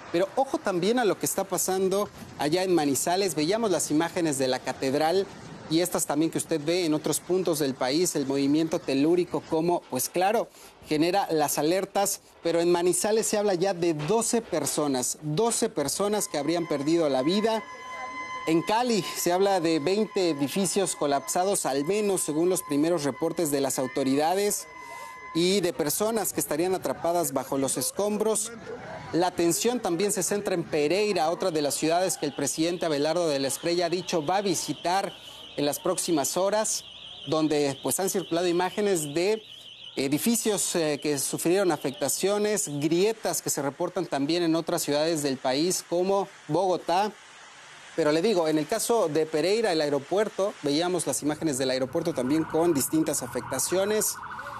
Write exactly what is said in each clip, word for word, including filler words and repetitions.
Pero ojo también a lo que está pasando allá en Manizales. Veíamos las imágenes de la catedral y estas también que usted ve en otros puntos del país, el movimiento telúrico, como, pues claro, genera las alertas, pero en Manizales se habla ya de doce personas, doce personas que habrían perdido la vida. En Cali se habla de veinte edificios colapsados, al menos según los primeros reportes de las autoridades, y de personas que estarían atrapadas bajo los escombros. La atención también se centra en Pereira, otra de las ciudades que el presidente Abelardo de la Espriella ha dicho va a visitar en las próximas horas, donde pues han circulado imágenes de edificios eh, que sufrieron afectaciones, grietas que se reportan también en otras ciudades del país como Bogotá. Pero le digo, en el caso de Pereira, el aeropuerto, veíamos las imágenes del aeropuerto también con distintas afectaciones.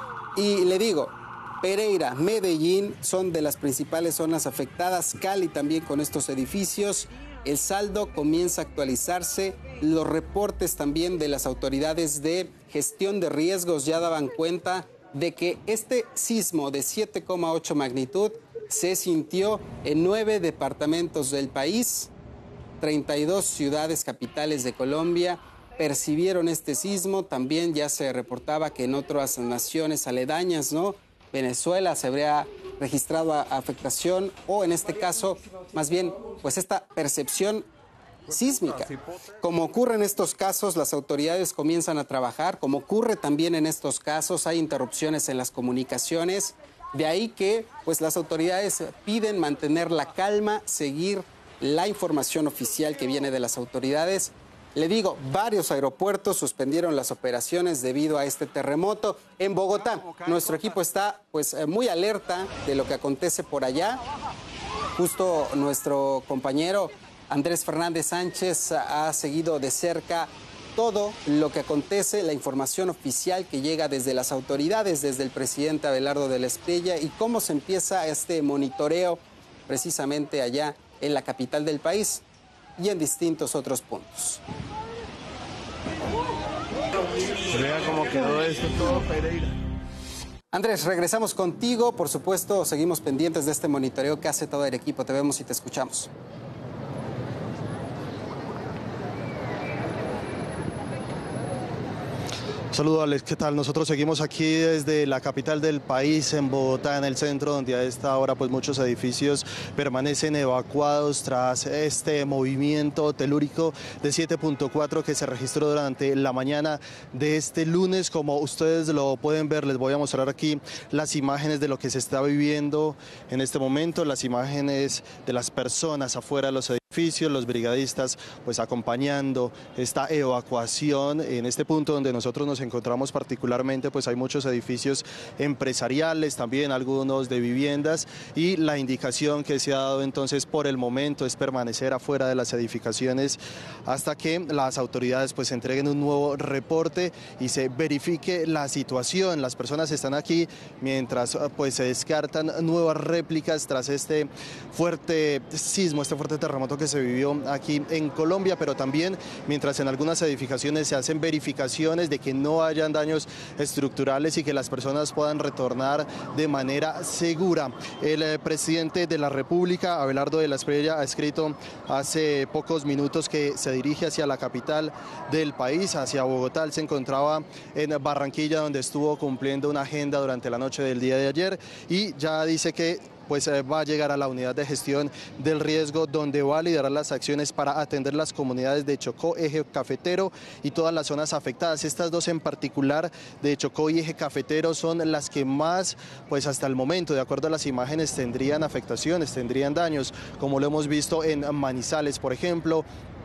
Y le digo, Pereira, Medellín son de las principales zonas afectadas, Cali también con estos edificios. El saldo comienza a actualizarse, los reportes también de las autoridades de gestión de riesgos ya daban cuenta de que este sismo de siete coma ocho magnitud se sintió en nueve departamentos del país. treinta y dos ciudades capitales de Colombia percibieron este sismo. También ya se reportaba que en otras naciones aledañas, ¿no? Venezuela se habría registrado afectación o en este caso, más bien, pues esta percepción sísmica. Como ocurre en estos casos, las autoridades comienzan a trabajar. Como ocurre también en estos casos, hay interrupciones en las comunicaciones. De ahí que pues las autoridades piden mantener la calma, seguir la información oficial que viene de las autoridades. Le digo, varios aeropuertos suspendieron las operaciones debido a este terremoto. En Bogotá, nuestro equipo está pues muy alerta de lo que acontece por allá. Justo nuestro compañero Andrés Fernández Sánchez ha seguido de cerca todo lo que acontece, la información oficial que llega desde las autoridades, desde el presidente Abelardo de la Espriella y cómo se empieza este monitoreo precisamente allá en la capital del país y en distintos otros puntos. Vea cómo quedó esto todo, Pereira. Andrés, regresamos contigo. Por supuesto, seguimos pendientes de este monitoreo que hace todo el equipo. Te vemos y te escuchamos. Saludos, Alex, ¿qué tal? Nosotros seguimos aquí desde la capital del país, en Bogotá, en el centro, donde a esta hora pues muchos edificios permanecen evacuados tras este movimiento telúrico de siete punto cuatro que se registró durante la mañana de este lunes. Como ustedes lo pueden ver, les voy a mostrar aquí las imágenes de lo que se está viviendo en este momento, las imágenes de las personas afuera de los edificios, los brigadistas pues acompañando esta evacuación en este punto donde nosotros nos encontramos particularmente. Pues hay muchos edificios empresariales, también algunos de viviendas, y la indicación que se ha dado entonces por el momento es permanecer afuera de las edificaciones hasta que las autoridades pues entreguen un nuevo reporte y se verifique la situación. Las personas están aquí mientras pues se descartan nuevas réplicas tras este fuerte sismo, este fuerte terremoto que se vivió aquí en Colombia, pero también mientras en algunas edificaciones se hacen verificaciones de que no hayan daños estructurales y que las personas puedan retornar de manera segura. El eh, presidente de la República, Abelardo de la Espriella, ha escrito hace pocos minutos que se dirige hacia la capital del país, hacia Bogotá. Él se encontraba en Barranquilla, donde estuvo cumpliendo una agenda durante la noche del día de ayer, y ya dice que pues eh, va a llegar a la unidad de gestión del riesgo, donde va a liderar las acciones para atender las comunidades de Chocó, Eje Cafetero y todas las zonas afectadas. Estas dos en particular, de Chocó y Eje Cafetero, son las que más, pues hasta el momento, de acuerdo a las imágenes, tendrían afectaciones, tendrían daños, como lo hemos visto en Manizales, por ejemplo,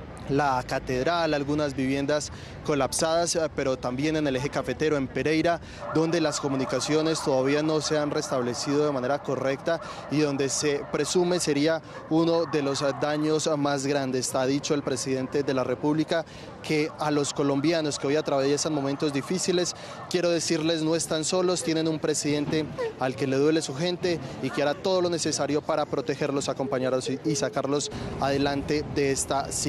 la catedral, algunas viviendas colapsadas, pero también en el Eje Cafetero, en Pereira, donde las comunicaciones todavía no se han restablecido de manera correcta y donde se presume sería uno de los daños más grandes. Ha dicho el presidente de la República que a los colombianos que hoy atraviesan momentos difíciles, quiero decirles, no están solos, tienen un presidente al que le duele su gente y que hará todo lo necesario para protegerlos, acompañarlos y sacarlos adelante de esta situación.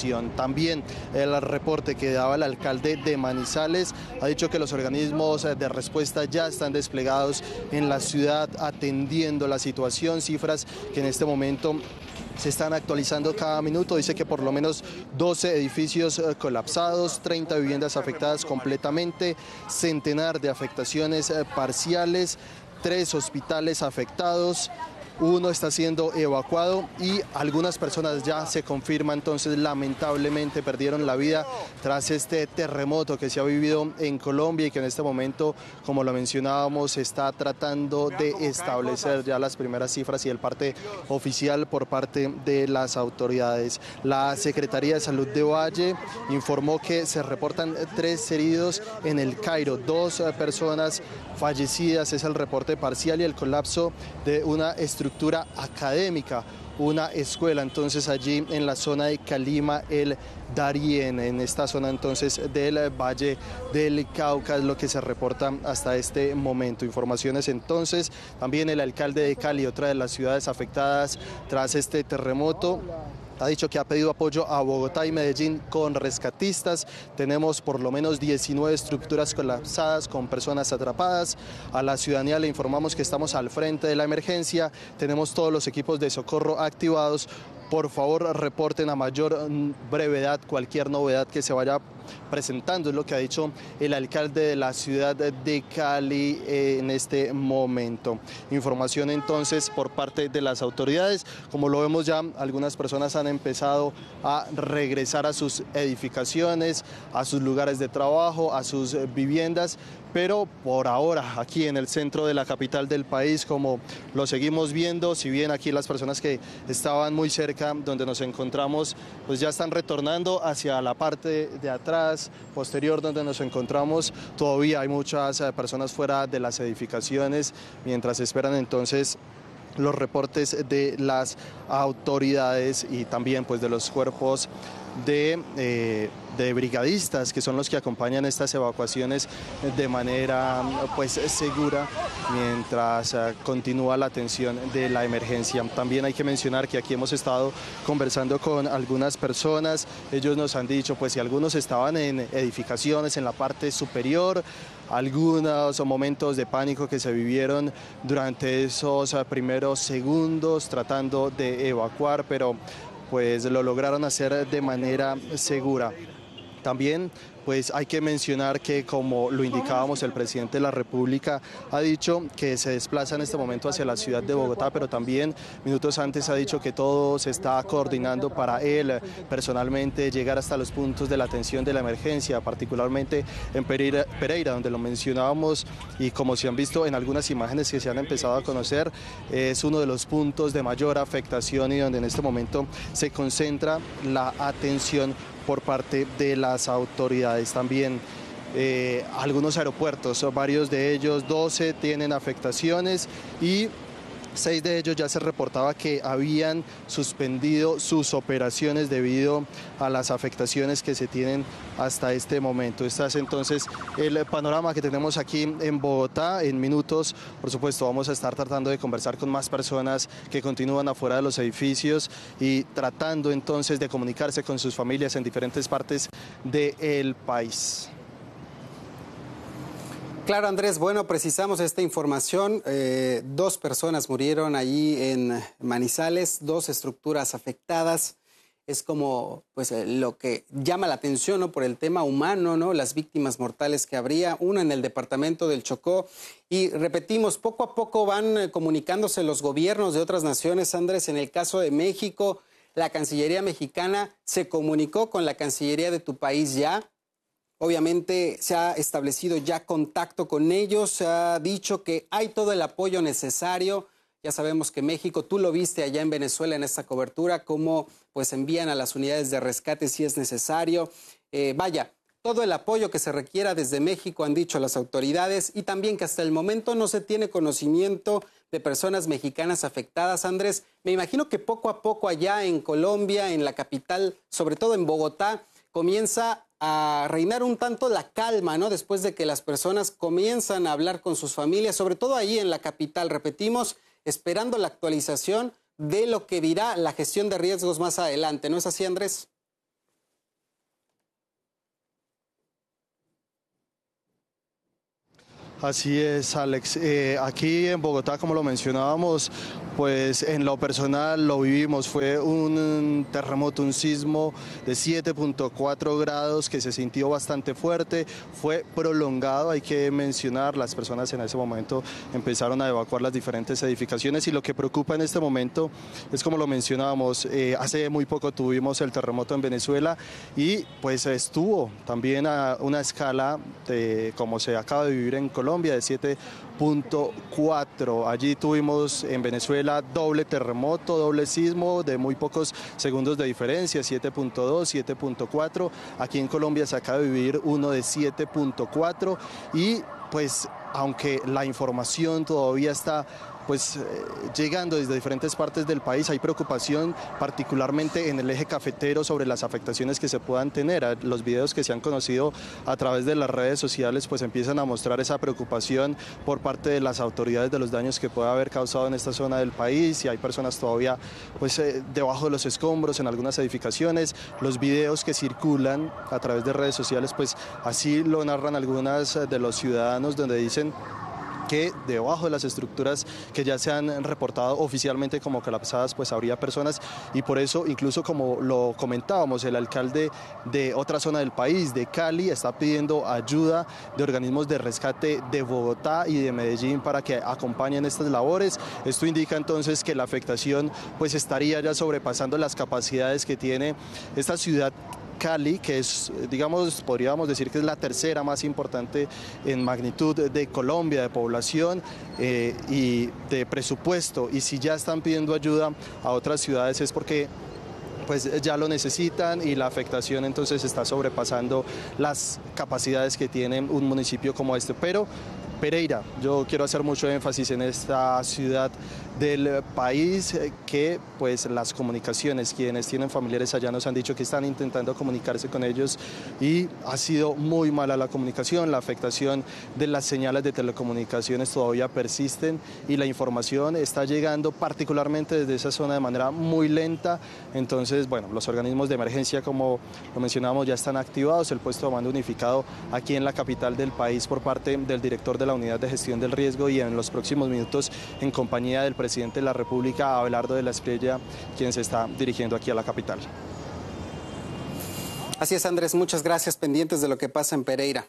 situación. También el reporte que daba el alcalde de Manizales ha dicho que los organismos de respuesta ya están desplegados en la ciudad atendiendo la situación, cifras que en este momento se están actualizando cada minuto. Dice que por lo menos doce edificios eh, colapsados, treinta viviendas afectadas completamente, centenar de afectaciones eh, parciales, tres hospitales afectados. Uno está siendo evacuado y algunas personas ya se confirma entonces lamentablemente perdieron la vida tras este terremoto que se ha vivido en Colombia y que en este momento, como lo mencionábamos, se está tratando de establecer ya las primeras cifras y el parte oficial por parte de las autoridades. La Secretaría de Salud de Valle informó que se reportan tres heridos en el Cairo, dos personas fallecidas, es el reporte parcial, y el colapso de una estructura académica, una escuela entonces allí en la zona de Calima el Darién, en esta zona entonces del Valle del Cauca, es lo que se reporta hasta este momento. Informaciones entonces, también el alcalde de Cali, otra de las ciudades afectadas tras este terremoto, ha dicho que ha pedido apoyo a Bogotá y Medellín con rescatistas. Tenemos por lo menos diecinueve estructuras colapsadas con personas atrapadas. A la ciudadanía le informamos que estamos al frente de la emergencia. Tenemos todos los equipos de socorro activados. Por favor, reporten a mayor brevedad cualquier novedad que se vaya presentando, es lo que ha dicho el alcalde de la ciudad de Cali en este momento. Información entonces por parte de las autoridades. Como lo vemos ya, algunas personas han empezado a regresar a sus edificaciones, a sus lugares de trabajo, a sus viviendas, pero por ahora aquí en el centro de la capital del país, como lo seguimos viendo, si bien aquí las personas que estaban muy cerca donde nos encontramos pues ya están retornando hacia la parte de atrás, posterior donde nos encontramos, todavía hay muchas personas fuera de las edificaciones mientras esperan entonces los reportes de las autoridades y también pues de los cuerpos de, eh, de brigadistas que son los que acompañan estas evacuaciones de manera pues segura mientras uh, continúa la atención de la emergencia. También hay que mencionar que aquí hemos estado conversando con algunas personas, ellos nos han dicho pues si algunos estaban en edificaciones en la parte superior, algunos momentos de pánico que se vivieron durante esos primeros segundos tratando de evacuar, pero pues lo lograron hacer de manera segura. También pues hay que mencionar que, como lo indicábamos, el presidente de la República ha dicho que se desplaza en este momento hacia la ciudad de Bogotá, pero también minutos antes ha dicho que todo se está coordinando para él personalmente llegar hasta los puntos de la atención de la emergencia, particularmente en Pereira, Pereira, donde lo mencionábamos y como se han visto en algunas imágenes que se han empezado a conocer, es uno de los puntos de mayor afectación y donde en este momento se concentra la atención por parte de las autoridades. También eh, algunos aeropuertos, varios de ellos, doce, tienen afectaciones y seis de ellos ya se reportaba que habían suspendido sus operaciones debido a las afectaciones que se tienen hasta este momento. Este es entonces el panorama que tenemos aquí en Bogotá. En minutos, por supuesto, vamos a estar tratando de conversar con más personas que continúan afuera de los edificios y tratando entonces de comunicarse con sus familias en diferentes partes del país. Claro, Andrés, bueno, precisamos esta información. Eh, dos personas murieron allí en Manizales, dos estructuras afectadas. Es como pues lo que llama la atención, ¿no? Por el tema humano, ¿no? Las víctimas mortales que habría, una en el departamento del Chocó. Y repetimos, poco a poco van comunicándose los gobiernos de otras naciones, Andrés. En el caso de México, la Cancillería mexicana se comunicó con la Cancillería de tu país ya. Obviamente se ha establecido ya contacto con ellos, se ha dicho que hay todo el apoyo necesario. Ya sabemos que México, tú lo viste allá en Venezuela en esta cobertura, cómo pues envían a las unidades de rescate si es necesario. Eh, vaya, todo el apoyo que se requiera desde México han dicho las autoridades y también que hasta el momento no se tiene conocimiento de personas mexicanas afectadas. Andrés, me imagino que poco a poco allá en Colombia, en la capital, sobre todo en Bogotá, comienza a reinar un tanto la calma, ¿no? Después de que las personas comienzan a hablar con sus familias, sobre todo ahí en la capital, repetimos, esperando la actualización de lo que dirá la gestión de riesgos más adelante. ¿No es así, Andrés? Así es, Alex. Eh, aquí en Bogotá, como lo mencionábamos, pues en lo personal lo vivimos. Fue un terremoto, un sismo de siete punto cuatro grados que se sintió bastante fuerte. Fue prolongado, hay que mencionar. Las personas en ese momento empezaron a evacuar las diferentes edificaciones y lo que preocupa en este momento es, como lo mencionábamos, eh, hace muy poco tuvimos el terremoto en Venezuela y pues estuvo también a una escala de como se acaba de vivir en Colombia. Colombia de siete punto cuatro. Allí tuvimos en Venezuela doble terremoto, doble sismo de muy pocos segundos de diferencia, siete punto dos, siete punto cuatro. Aquí en Colombia se acaba de vivir uno de siete punto cuatro y pues aunque la información todavía está pues eh, llegando desde diferentes partes del país, hay preocupación particularmente en el eje cafetero sobre las afectaciones que se puedan tener. Los videos que se han conocido a través de las redes sociales pues empiezan a mostrar esa preocupación por parte de las autoridades de los daños que puede haber causado en esta zona del país y hay personas todavía pues eh, debajo de los escombros en algunas edificaciones. Los videos que circulan a través de redes sociales pues así lo narran algunas de los ciudadanos, donde dicen que debajo de las estructuras que ya se han reportado oficialmente como colapsadas pues habría personas y por eso incluso como lo comentábamos el alcalde de otra zona del país, de Cali, está pidiendo ayuda de organismos de rescate de Bogotá y de Medellín para que acompañen estas labores. Esto indica entonces que la afectación pues estaría ya sobrepasando las capacidades que tiene esta ciudad Cali, que es, digamos, podríamos decir que es la tercera más importante en magnitud de Colombia, de población eh, y de presupuesto. Y si ya están pidiendo ayuda a otras ciudades es porque pues ya lo necesitan y la afectación entonces está sobrepasando las capacidades que tiene un municipio como este. Pero Pereira, yo quiero hacer mucho énfasis en esta ciudad del país que pues las comunicaciones, quienes tienen familiares allá nos han dicho que están intentando comunicarse con ellos y ha sido muy mala la comunicación, la afectación de las señales de telecomunicaciones todavía persisten y la información está llegando particularmente desde esa zona de manera muy lenta. Entonces, bueno, los organismos de emergencia, como lo mencionamos, ya están activados, el puesto de mando unificado aquí en la capital del país por parte del director de la Unidad de Gestión del Riesgo y en los próximos minutos en compañía del presidente de la República, Abelardo de la Espriella, quien se está dirigiendo aquí a la capital. Así es, Andrés, muchas gracias, pendientes de lo que pasa en Pereira.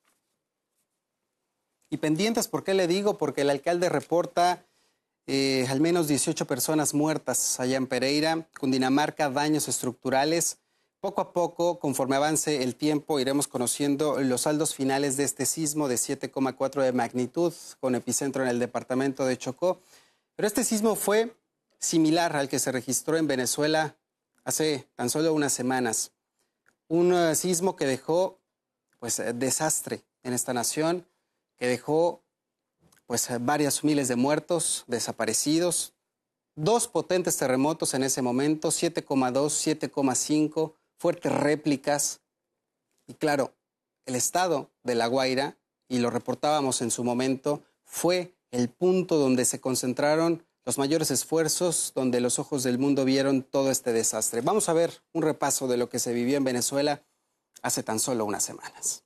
Y pendientes, ¿por qué le digo? Porque el alcalde reporta eh, al menos dieciocho personas muertas allá en Pereira, Cundinamarca, daños estructurales. Poco a poco, conforme avance el tiempo, iremos conociendo los saldos finales de este sismo de siete coma cuatro de magnitud, con epicentro en el departamento de Chocó. Pero este sismo fue similar al que se registró en Venezuela hace tan solo unas semanas. Un uh, sismo que dejó pues, desastre en esta nación, que dejó pues, varias miles de muertos, desaparecidos, dos potentes terremotos en ese momento, siete coma dos, siete coma cinco, fuertes réplicas. Y claro, el estado de La Guaira, y lo reportábamos en su momento, fue el punto donde se concentraron los mayores esfuerzos, donde los ojos del mundo vieron todo este desastre. Vamos a ver un repaso de lo que se vivió en Venezuela hace tan solo unas semanas.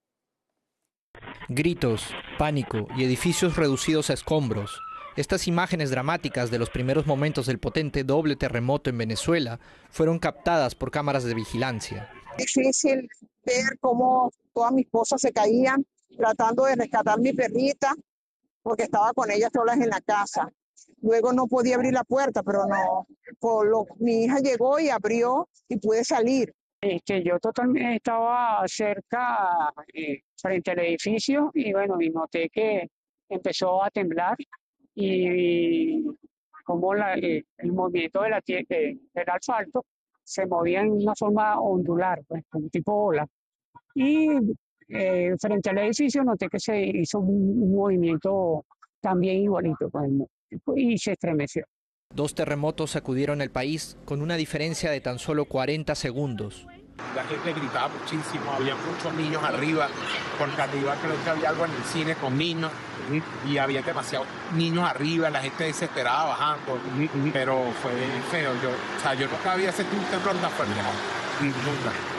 Gritos, pánico y edificios reducidos a escombros. Estas imágenes dramáticas de los primeros momentos del potente doble terremoto en Venezuela fueron captadas por cámaras de vigilancia. Difícil ver cómo todas mis cosas se caían, tratando de rescatar a mi perrita, porque estaba con ella solas en la casa. Luego no podía abrir la puerta, pero no, por lo, mi hija llegó y abrió y pude salir. Este, yo totalmente estaba cerca, eh, frente al edificio, y bueno, y noté que empezó a temblar y, y como la, el, el movimiento de la, de, del asfalto se movía en una forma ondular, pues, como tipo ola. Y eh, frente al edificio noté que se hizo un, un movimiento también igualito, pues, y se estremeció. Dos terremotos sacudieron el país con una diferencia de tan solo cuarenta segundos. La gente gritaba muchísimo, había muchos niños arriba, porque arriba creo que había algo en el cine con niños, y había demasiados niños arriba, la gente desesperada bajando, pero fue feo. Yo, o sea, yo nunca había sentido un temblor tan fuerte, nunca.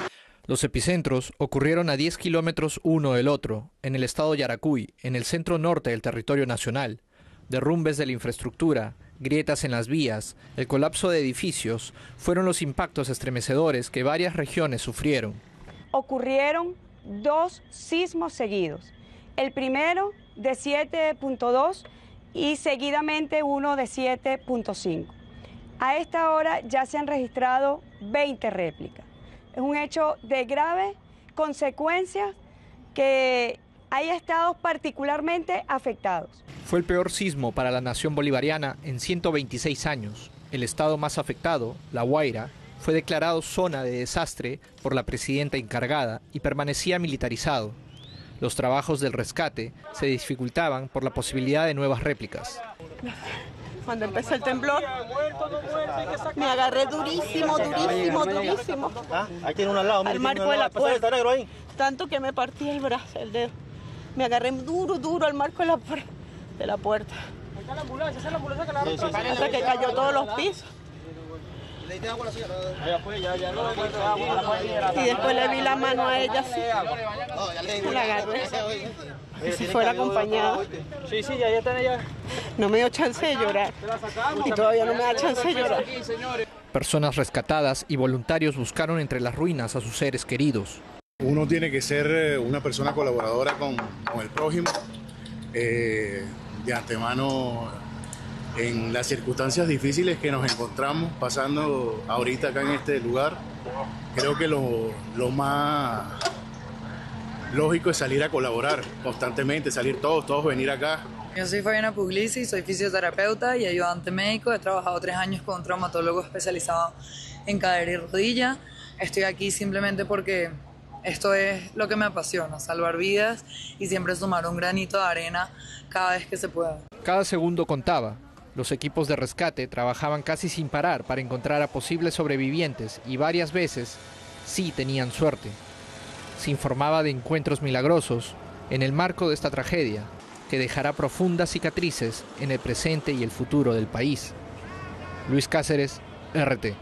Los epicentros ocurrieron a diez kilómetros uno del otro, en el estado Yaracuy, en el centro norte del territorio nacional. Derrumbes de la infraestructura, grietas en las vías, el colapso de edificios fueron los impactos estremecedores que varias regiones sufrieron. Ocurrieron dos sismos seguidos. El primero de siete punto dos y seguidamente uno de siete punto cinco. A esta hora ya se han registrado veinte réplicas. Es un hecho de grave consecuencia que hay estados particularmente afectados. Fue el peor sismo para la nación bolivariana en ciento veintiséis años. El estado más afectado, La Guaira, fue declarado zona de desastre por la presidenta encargada y permanecía militarizado. Los trabajos del rescate se dificultaban por la posibilidad de nuevas réplicas. Cuando empezó el temblor, me agarré durísimo, durísimo, durísimo. Ah, ahí tiene uno al lado. Al marco de la puerta. Tanto que me partí el brazo, el dedo. Me agarré duro, duro al marco de la, de la puerta. Hasta que cayó todos los pisos. Y después le vi la mano a ella así. La agarré. Que si fuera acompañada. Sí, sí, ya están allá. No me dio chance de llorar. Y todavía no me da chance de llorar. Personas rescatadas y voluntarios buscaron entre las ruinas a sus seres queridos. Uno tiene que ser una persona colaboradora con, con el prójimo. Eh, de antemano, en las circunstancias difíciles que nos encontramos pasando ahorita acá en este lugar, creo que lo, lo más lógico es salir a colaborar constantemente, salir todos, todos venir acá. Yo soy Fabiana Puglisi, soy fisioterapeuta y ayudante médico. He trabajado tres años con un traumatólogo especializado en cadera y rodilla. Estoy aquí simplemente porque esto es lo que me apasiona, salvar vidas y siempre sumar un granito de arena cada vez que se pueda. Cada segundo contaba. Los equipos de rescate trabajaban casi sin parar para encontrar a posibles sobrevivientes y varias veces sí tenían suerte. Se informaba de encuentros milagrosos en el marco de esta tragedia que dejará profundas cicatrices en el presente y el futuro del país. Luis Cáceres, R T.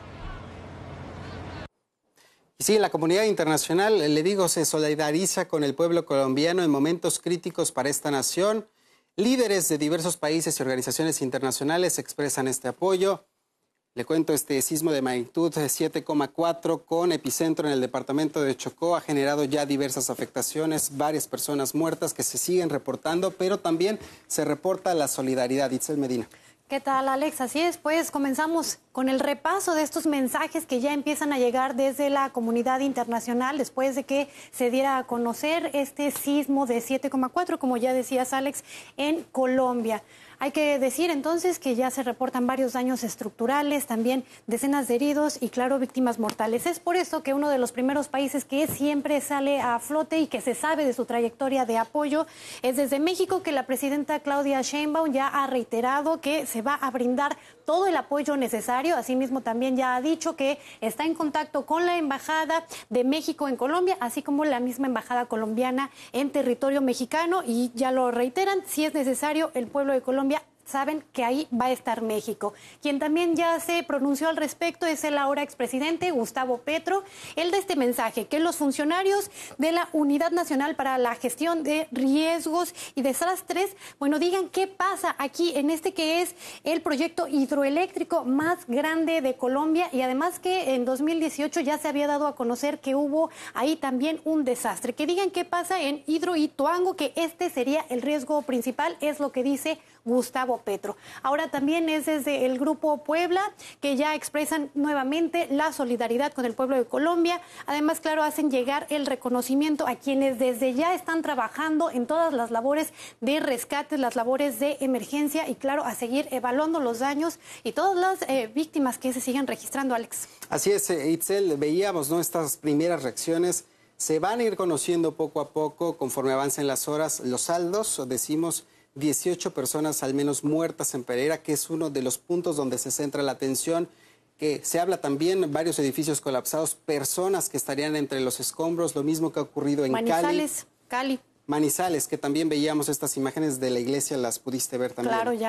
Sí, la comunidad internacional, le digo, se solidariza con el pueblo colombiano en momentos críticos para esta nación. Líderes de diversos países y organizaciones internacionales expresan este apoyo. Le cuento, este sismo de magnitud siete coma cuatro con epicentro en el departamento de Chocó ha generado ya diversas afectaciones, varias personas muertas que se siguen reportando, pero también se reporta la solidaridad. Itzel Medina. ¿Qué tal, Alex? Así es, pues comenzamos con el repaso de estos mensajes que ya empiezan a llegar desde la comunidad internacional después de que se diera a conocer este sismo de siete coma cuatro, como ya decías, Alex, en Colombia. Hay que decir entonces que ya se reportan varios daños estructurales, también decenas de heridos y, claro, víctimas mortales. Es por eso que uno de los primeros países que siempre sale a flote y que se sabe de su trayectoria de apoyo es desde México, que la presidenta Claudia Sheinbaum ya ha reiterado que se va a brindar todo el apoyo necesario. Asimismo, también ya ha dicho que está en contacto con la Embajada de México en Colombia, así como la misma Embajada colombiana en territorio mexicano, y ya lo reiteran, si es necesario, el pueblo de Colombia saben que ahí va a estar México. Quien también ya se pronunció al respecto es el ahora expresidente Gustavo Petro. Él da este mensaje, que los funcionarios de la Unidad Nacional para la Gestión de Riesgos y Desastres, bueno, digan qué pasa aquí en este que es el proyecto hidroeléctrico más grande de Colombia, y además que en dos mil dieciocho ya se había dado a conocer que hubo ahí también un desastre. Que digan qué pasa en Hidroituango, que este sería el riesgo principal, es lo que dice Gustavo Petro. Ahora también es desde el Grupo Puebla, que ya expresan nuevamente la solidaridad con el pueblo de Colombia. Además, claro, hacen llegar el reconocimiento a quienes desde ya están trabajando en todas las labores de rescate, las labores de emergencia, y claro, a seguir evaluando los daños y todas las eh, víctimas que se siguen registrando, Alex. Así es, Itzel, veíamos, ¿no?, estas primeras reacciones. Se van a ir conociendo poco a poco conforme avancen las horas los saldos. Decimos dieciocho personas al menos muertas en Pereira, que es uno de los puntos donde se centra la atención, que se habla también varios edificios colapsados, personas que estarían entre los escombros, lo mismo que ha ocurrido en Manizales, Cali. Cali. Manizales, que también veíamos estas imágenes de la iglesia, las pudiste ver también. Claro, ya.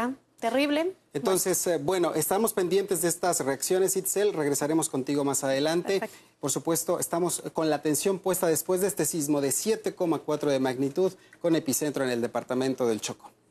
Terrible. Entonces, bueno. Eh, bueno, estamos pendientes de estas reacciones, Itzel. Regresaremos contigo más adelante. Perfecto. Por supuesto, estamos con la atención puesta después de este sismo de siete coma cuatro de magnitud con epicentro en el departamento del Chocó.